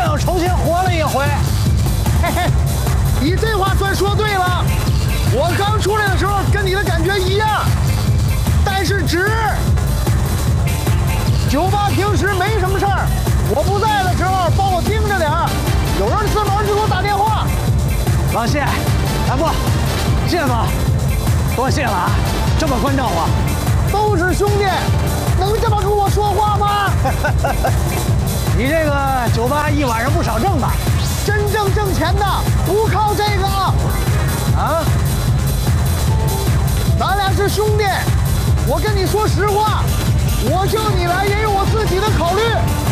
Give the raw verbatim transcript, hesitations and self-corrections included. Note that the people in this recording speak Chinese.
又重新活了一回。 嘿嘿，你这话算说对了。我刚出来的时候跟你的感觉一样，但是值。酒吧平时没什么事儿，我不在的时候帮我盯着点儿，有人自门就给我打电话。 老谢，哎不，谢总，多谢了啊，这么关照我。 都是兄弟，能这么跟我说话吗？ 你这个酒吧一晚上不少挣吧？ 真正挣钱的不靠这个啊！咱俩是兄弟，我跟你说实话，我叫你来也有我自己的考虑。